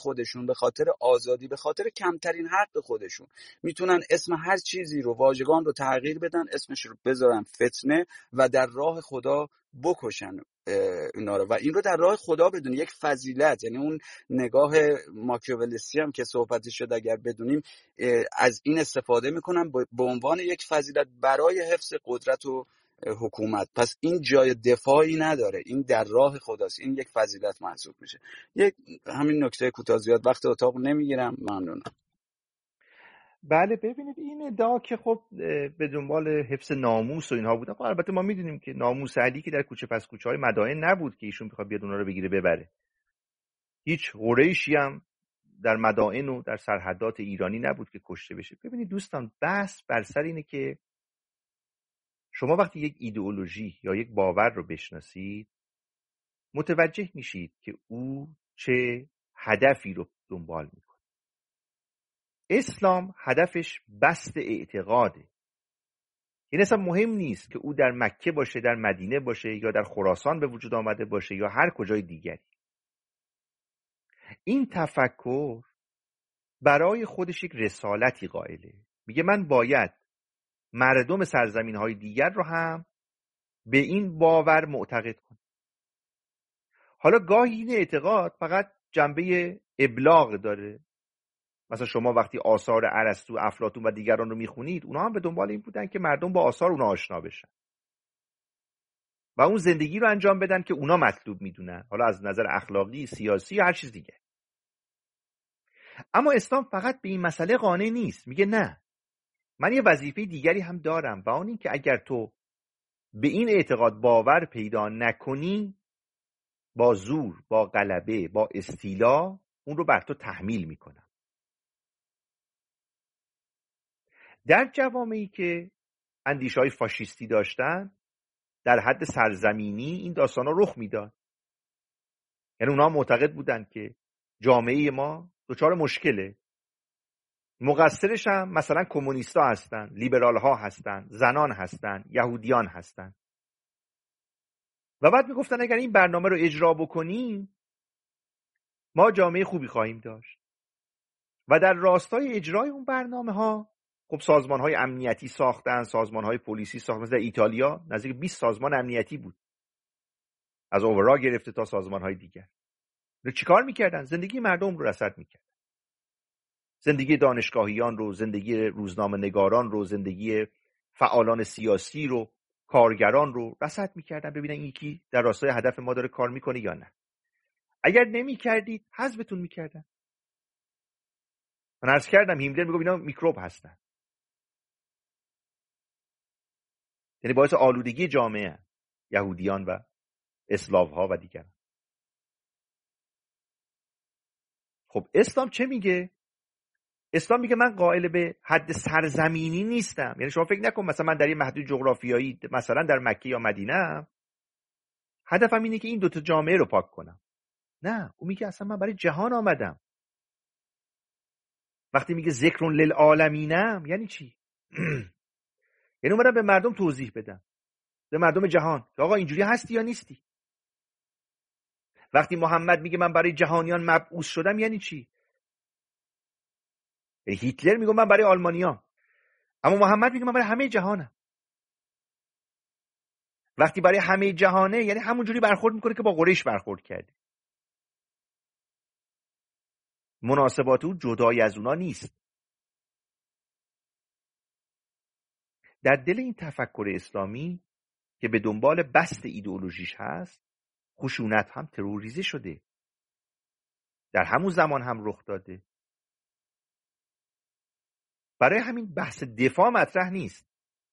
خودشون، به خاطر آزادی، به خاطر کمترین حق خودشون میتونن اسم هر چیزی رو، واژگان رو تغییر بدن، اسمش رو بذارن فتنه و در راه خدا بکشن اینا رو، و این رو در راه خدا بدون یک فضیلت. یعنی اون نگاه ماکیاولسی هم که صحبتش شد اگر بدونیم، از این استفاده میکنن به عنوان یک فضیلت برای حفظ قدرت و حکومت. پس این جای دفاعی نداره، این در راه خداست، این یک فضیلت محسوب میشه. یک همین نکته کوتاه، زیاد وقت اتاق نمیگیرم، ممنونم. بله ببینید این ادعا که خب به دنبال حفظ ناموس و اینها بودن، خب البته ما میدونیم که ناموس علی که در کوچه پس کوچه های مدائن نبود که ایشون بخواد بیاد اونها رو بگیره ببره. هیچ قریشی هم در مدائن و در سرحدات ایرانی نبود که کشته بشه. ببینید دوستان، بحث بر سر اینه که شما وقتی یک ایدئولوژی یا یک باور رو بشناسید متوجه میشید که او چه هدفی رو دنبال میکنه. اسلام هدفش بسط اعتقاده. این اصلا مهم نیست که او در مکه باشه، در مدینه باشه، یا در خراسان به وجود آمده باشه، یا هر کجای دیگری. این تفکر برای خودش یک رسالتی قائله. میگه من باید مردم سرزمین های دیگر رو هم به این باور معتقد کنم. حالا گاهی این اعتقاد فقط جنبه ابلاغ داره. مثلا شما وقتی آثار ارسطو، افلاطون و دیگران رو میخونید، اونا هم به دنبال این بودن که مردم با آثار اونا آشنا بشن و اون زندگی رو انجام بدن که اونا مطلوب میدونن، حالا از نظر اخلاقی، سیاسی یا هر چیز دیگه. اما اسلام فقط به این مسئله قانع نیست. میگه نه، من یه وظیفه دیگری هم دارم و اون این که اگر تو به این اعتقاد باور پیدا نکنی، با زور، با غلبه، با استیلا اون رو بر تو تحمیل میکنم. در جوامعی که اندیشه‌های فاشیستی داشتن، در حد سرزمینی این داستانا رخ میداد. یعنی اونها معتقد بودن که جامعه ما دچار مشکله، مقصرش هم مثلا کمونیستا هستن، لیبرال ها هستن، زنان هستن، یهودیان هستن. و بعد میگفتن اگر این برنامه رو اجرا بکنیم ما جامعه خوبی خواهیم داشت. و در راستای اجرای اون برنامه ها خب سازمان های امنیتی ساختن، سازمان های پلیسی ساختن. مثلا ایتالیا نزدیک 20 سازمان امنیتی بود، از اوورا گرفته تا سازمان های دیگر. رو چیکار میکردن؟ زندگی مردم رو رصد میکردن، زندگی دانشگاهیان رو، زندگی روزنامه نگاران رو، زندگی فعالان سیاسی رو، کارگران رو رصد میکردن ببینن این یکی در راستای هدف ما داره کار میکنه یا نه. اگر نمیکردید حذفتون میکردن. من عرض کردم هیملر میگه اینا میکروب هستن، یعنی باعث آلودگی جامعه یهودیان و اسلاو ها و دیگران. خب اسلام چه میگه؟ اسلام میگه من قائل به حد سرزمینی نیستم. یعنی شما فکر نکن مثلا من در این محدود جغرافیایی مثلا در مکه یا مدینه هدفم اینه که این دوتا جامعه رو پاک کنم. نه، اون میگه اصلا من برای جهان آمدم. وقتی میگه ذکر للعالمینم یعنی چی؟ یعنی اومدم به مردم توضیح بدم، به مردم جهان که آقا اینجوری هستی یا نیستی. وقتی محمد میگه من برای جهانیان مبعوث شدم یعنی چی؟ هیتلر میگه من برای آلمانیام، اما محمد میگه من برای همه جهانم. وقتی برای همه جهانه یعنی همون جوری برخورد میکنه که با قریش برخورد کرده. مناسبات او جدای از اونا نیست. در دل این تفکر اسلامی که به دنبال بسط ایدئولوژیش هست، خشونت هم تروریزه شده، در همون زمان هم رخ داده. برای همین بحث دفاع مطرح نیست.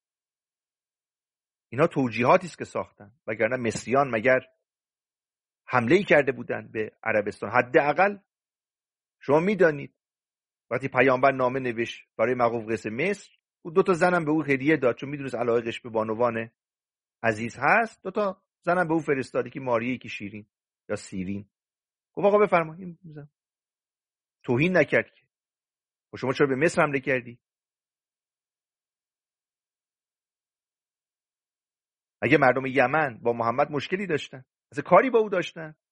اینا توجیهاتی است که ساختن، وگرنه مصریان مگر حمله‌ای کرده بودند به عربستان؟ حداقل شما میدانید وقتی پیامبر نامه نوشت برای مقوقس مصر، او 2 تا زنم به او هدیه داد، چون میدونست علاقش به بانوان عزیز هست. 2 تا زنم به او فرستاد، که ماریه، که شیرین یا سیرین. گفت آقا بفرمایید. توهین نکرد که. و شما چرا به مصر حمله کردی؟ اگه مردم یمن با محمد مشکلی داشتن، اصلا کاری با او داشتن؟